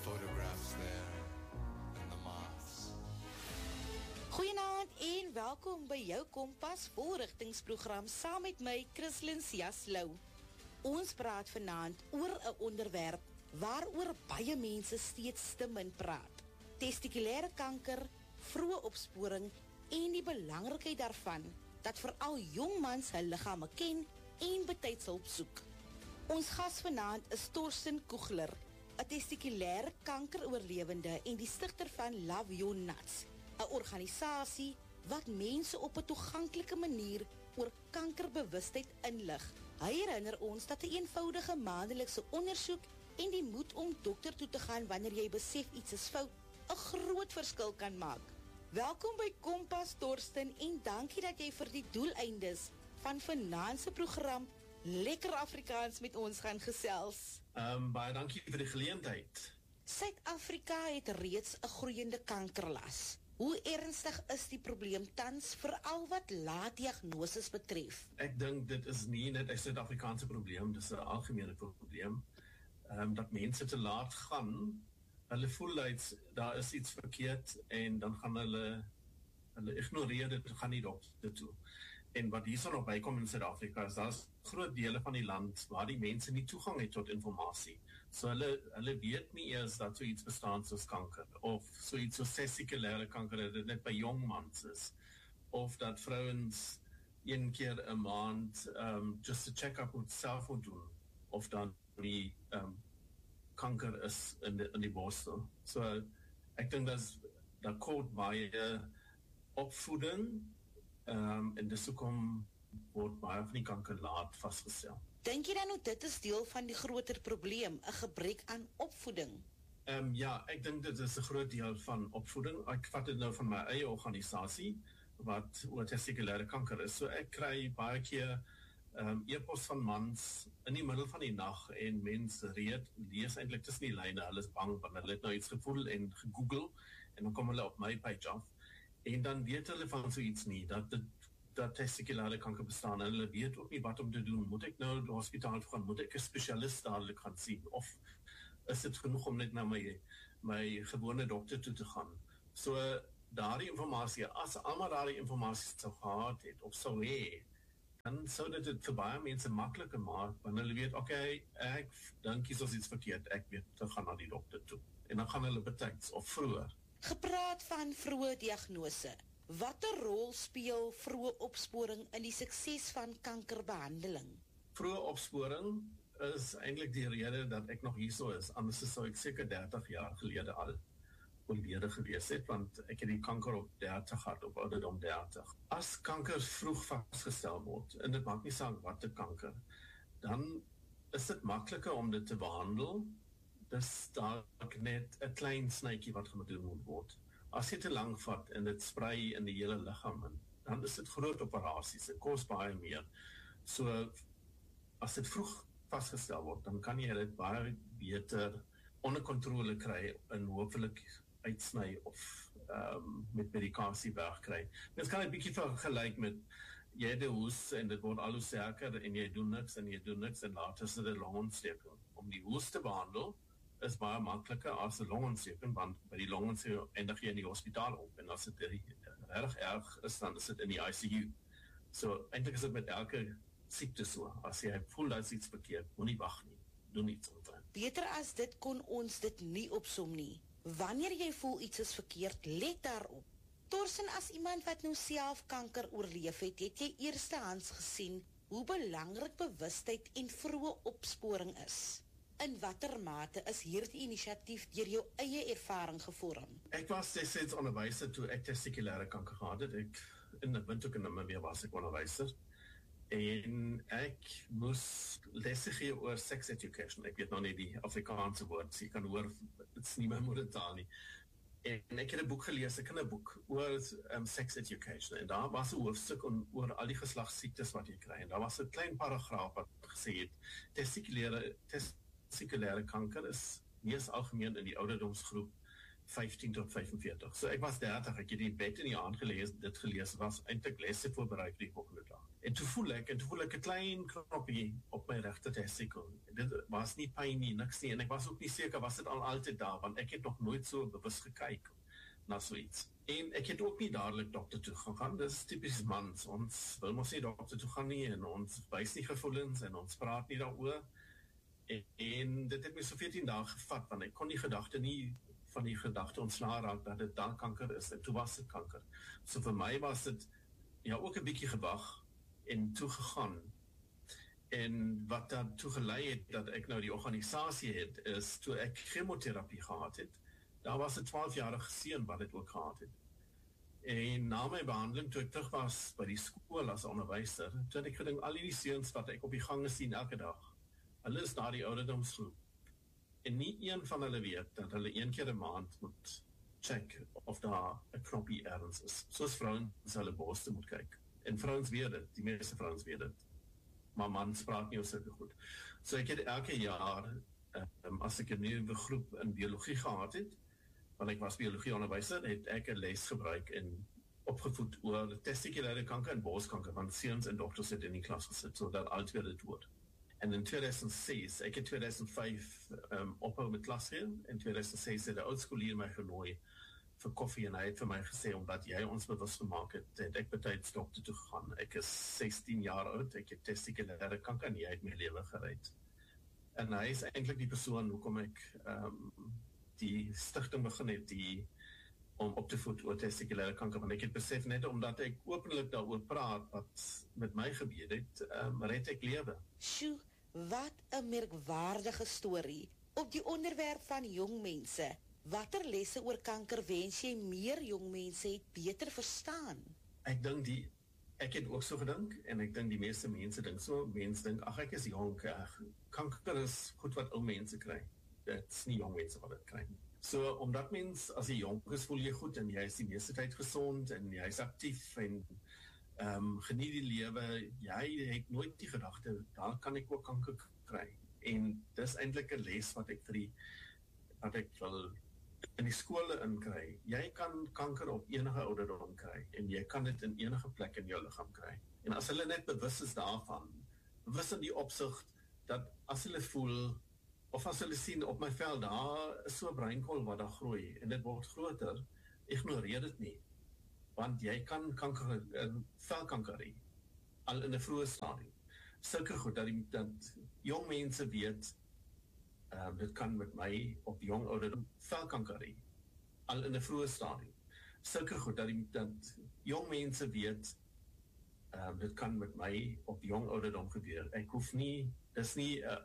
photographs there in the moths. Goeienaand en welkom by jou Kompas voorrigtingsprogram saam met my, Christlyn Siaslou. Ons praat vanaand oor 'n onderwerp waaroor baie mense steeds te min praat. Testikulêre kanker, vroeë opsporing en die belangrikheid daarvan dat veral jong mans hul liggame ken en betyds hulp soek. Ons gas vanaand is Torsten Kugler, 'n testikulêre kankeroorlewende en die stigter van Love Your Nuts, 'n organisasie wat mense op 'n toeganklike manier oor kankerbewustheid inlig. Hy herinner ons dat 'n eenvoudige maandelikse ondersoek en die moed om dokter toe te gaan wanneer jy besef iets is fout, 'n groot verskil kan maak. Welkom by Kompas, Torsten, en dankie dat jy vir die doeleindes van vanaand se program Lekker Afrikaans met ons gaan gesels. Baie dankie vir die geleentheid. Suid-Afrika het reeds 'n groeiende kankerlas. Hoe ernstig is die probleem tans, veral wat laat diagnoses betref? Ek dink dit is nie net 'n Suid-Afrikaanse probleem, dit is 'n algemene probleem. Dat mense te laat gaan, hulle voel daar is iets verkeerd en dan gaan hulle ignoreer dit, gaan nie dokter toe. En wat hierso nog bykom in Suid-Afrika is daar's groot dele van die land waar die mense nie toegang het tot informasie. So hulle weet nie eers dat so iets bestaan soos kanker, of so iets soos testikulêre kanker, dat dit net by jong mans is, of dat vrouens een keer 'n maand just 'n check-up moet self moet doen, of dan die kanker is in die borstel. So ek dink dat kort baie opvoeding en dis hoekom word baie van die kanker laat vasgestel. Dink jy dan nou dit is deel van die groter probleem, 'n gebrek aan opvoeding? Ja, ek dink dit is 'n groot deel van opvoeding. Ek vat dit nou van my eie organisasie wat oor testikulêre kanker is. So ek kry baie keer e-pos van mans in die middel van die nag en mense lees eintlik tussen die lyne. Hulle is bang want hulle het nou iets gevoel en gegoogel en dan kom hulle op my page af. En dan weet hulle van so iets nie, dat testikulêre kanker bestaan, en hulle weet ook nie wat om te doen. Moet ek nou die hospitaal gaan, moet ek 'n spesialist dadelik gaan sien, of is dit genoeg om net na my gewone dokter toe te gaan? So daardie informasie, as almal daardie informasie sou gehad het, of sou hê, dan sou dit vir baie mense makliker maak, want hulle weet, okay, ek dink hier is iets verkeerd, ek weet, te gaan na die dokter toe. En dan gaan hulle betyds, of vroeër. Gepraat van vroeë diagnose, watter rol speel vroeë opsporing in die sukses van kankerbehandeling? Vroeë opsporing is eintlik die rede dat ek nog hierso is, anders sou ek seker 30 jaar gelede al oorlede gewees het, want ek het die kanker op 30 gehad, op ouderdom 30. As kanker vroeg vasgestel word, en dit maak nie saak wat die kanker, dan is dit makliker om dit te behandel. Dis dalk net 'n klein snytjie wat gedoen moet word. As dit te lank vat en dit sprei in die hele liggaam, dan is dit groot operasies, dit kos baie meer. So, as dit vroeg vasgestel word, dan kan jy dit baie beter onder kontrole kry en hopelik uitsny of met medikasie wegkry. Dit kan 'n bietjie vergelyk met jy het 'n hoes en dit word al hoe sterker en jy doen niks en later is dit 'n longontsteking. Om die hoes te behandel is baie makliker as 'n longontsteking, want by die longontsteking eindig jy in die hospitaal op, en as dit reg erg is, dan is dit in die ICU. So eintlik is dit met elke siekte so, as jy voel dat iets verkeerd, moenie wag nie, doen iets omtrent. Beter as dit kon ons dit nie opsom nie. Wanneer jy voel iets is verkeerd, let daarop. Torsten, as iemand wat nou self kanker oorleef het, het jy eerstehands gesien hoe belangrik bewustheid en vroeë opsporing is. In watter mate is hierdie inisiatief deur jou eie ervaring gevorm? Ek was destyds onderwyser toe ek testikulêre kanker gehad het. Ek in die Windhoek en Namibia was ek onderwyser. En ek moes lesse gee oor sex education. Ek weet nog nie die Afrikaanse woord, so jy kan hoor, dit is nie my moedertaal nie. En ek het 'n boek gelees, 'n kinderboek oor sex education, en daar was 'n hoofstuk oor al die geslagsiektes wat jy kry, en daar was 'n klein paragraaf wat gesê het, testikulêre kanker is mees algemeen in die ouderdomsgroep 15 tot 45. So ek was 30, ek het die bed in die aand gelees, dit gelees, was eintlik lesse voorberei vir die volgende dag. En toe voel ek 'n klein knoppie op my regter testikel. Dit was nie pyn nie, niks nie, en ek was ook nie seker was dit al altyd daar, want ek het nog nooit so bewus gekyk na so iets. En ek het ook nie dadelik dokter toe gegaan, dis typies mans, ons wil mos nie dokter toe gaan nie, en ons wys nie gevoelens, en ons praat nie daaroor, en dit het my so 14 dae gevat, want ek kon die gedagte ontslaan raak, dat dit dan kanker is, en toe was dit kanker. So vir my was dit, ja, ook 'n bietjie gewag, en toegegaan. En wat daartoe gelei het, dat ek nou die organisasie het, is, toe ek chemotherapie gehad het, daar was 'n 12-jarige seun wat dit ook gehad het. En na my behandeling, toe ek terug was by die skool as onderwyser, toe het ek gedink, al die seuns wat ek op die gange sien elke dag, hulle is daar die ouderdomsgroep. En nie een van hulle weet, dat hulle 1 keer 'n maand moet check of daar 'n knoppie ergens is. Soos vrouens hulle borste moet kyk. En vrouens weet dit, die meeste vrouens weet dit. Maar mans praat nie oor sulke goed. So ek het elke jaar, as ek 'n nuwe groep in biologie gehad het, want ek was biologieonderwyser, het ek 'n les gebruik en opgevoed oor testikulêre kanker en borskanker, want seuns en dokters het in die klas gesit, sodat altyd dit hoor. En in 2006, ek het 2005 ophou met klas gee, in 2006 het 'n oudskoolier my genooi vir koffie, en hy het vir my gesê, omdat jy ons bewus gemaak het ek betyds dokter toe gegaan. Ek is 16 jaar oud, ek het testikulêre kanker, en jy het my lewe gered. En hy is eintlik die persoon hoekom ek die stigting begin het, om op te voed oor testikulêre kanker, want ek het besef net omdat ek openlik daaroor praat wat met my gebeur het, red ek lewe. Sjoe, wat 'n merkwaardige storie. Op die onderwerp van jong mense, watter lesse oor kanker wens jy meer jong mense het beter verstaan? Ek dink ek het ook so gedink, en ek dink die meeste mense dink so, mense dink, ag ek is jonk, kanker is goed wat ou mense kry. Dit's nie jong mense wat dit kry nie. So, omdat mens, as jy jonk is, voel jy goed, en jy is die meeste tyd gesond, en jy is actief, en geniet die lewe, jy het nooit die gedagte, daar kan ek ook kanker kry. En dis eintlik 'n les wat ek wil in die skole inkry. Jy kan kanker op enige ouderdom kry, en jy kan dit in enige plek in jou liggaam kry. En as hulle net bewus is daarvan, bewus in die opsig, dat as hulle voel, of as hulle sien op my vel, daar is so 'n breinkool wat daar groei, en dit word groter, ignoreer dit nie. Want jy kan velkanker hê, al in 'n vroeë stadium. Sulke goed, dat jong mense weet, dit kan met my op jong ouderdom velkanker hê, al in 'n vroeë stadium. Sulke goed, dat jong mense weet, dit kan met my op jong ouderdom gebeur. Ek hoef nie, dis nie 'n